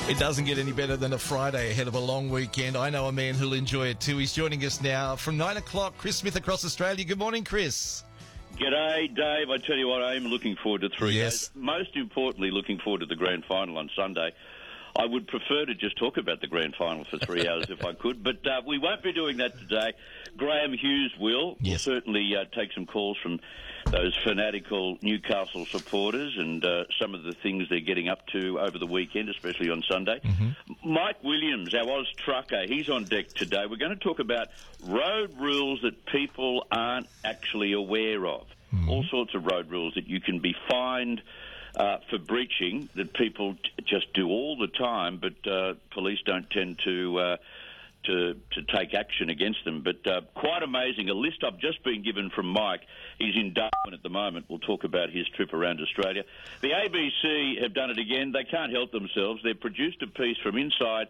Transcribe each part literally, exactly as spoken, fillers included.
It doesn't get any better than a Friday ahead of a long weekend. I know a man who'll enjoy it too. He's joining us now from nine o'clock. Chris Smith across Australia. Good morning, Chris. G'day, Dave. I tell you what, I am looking forward to three Yes. days. Most importantly, looking forward to the grand final on Sunday. I would prefer to just talk about the grand final for three hours if I could, but uh, we won't be doing that today. Graham Hughes will. Yes. We'll certainly uh, take some calls from those fanatical Newcastle supporters and uh, some of the things they're getting up to over the weekend, especially on Sunday. Mm-hmm. Mike Williams, our Oz trucker, he's on deck today. We're going to talk about road rules that people aren't actually aware of. Mm-hmm. All sorts of road rules that you can be fined uh, for breaching that people t- just do all the time, but uh, police don't tend to... Uh, To, to take action against them. But uh, quite amazing. A list I've just been given from Mike. He's in Darwin at the moment. We'll talk about his trip around Australia. The A B C have done it again. They can't help themselves. They've produced a piece from inside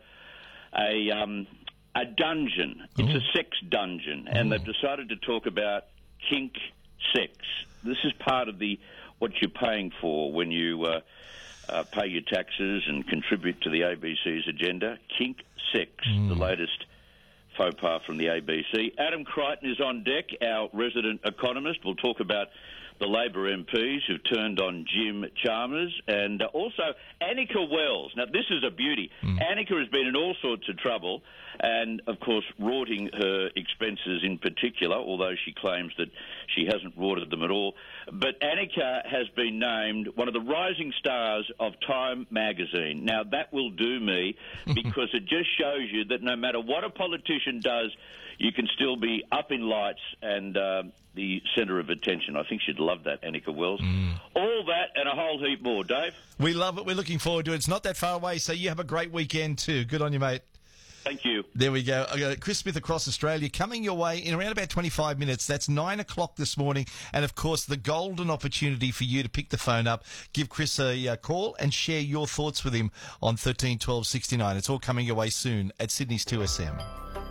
a um, a dungeon. It's Ooh. a sex dungeon, and Ooh. they've decided to talk about kink sex. This is part of the what you're paying for when you uh, uh, pay your taxes and contribute to the A B C's agenda. Kink sex, mm. the latest faux pas from the A B C. Adam Crichton is on deck, our resident economist. We'll talk about the Labor M Ps who've turned on Jim Chalmers, and uh, also Annika Wells. Now, this is a beauty. Mm. Annika has been in all sorts of trouble, and, of course, rorting her expenses in particular, although she claims that she hasn't rorted them at all. But Annika has been named one of the rising stars of Time magazine. Now, that will do me because it just shows you that no matter what a politician does, you can still be up in lights and uh, the centre of attention. I think she'd love that, Annika Wells. Mm. All that and a whole heap more, Dave. We love it. We're looking forward to it. It's not that far away, so you have a great weekend too. Good on you, mate. Thank you. There we go. Uh, Chris Smith across Australia coming your way in around about twenty-five minutes. That's nine o'clock this morning. And, of course, the golden opportunity for you to pick the phone up, give Chris a uh, call and share your thoughts with him on thirteen twelve sixty-nine. It's all coming your way soon at Sydney's two S M.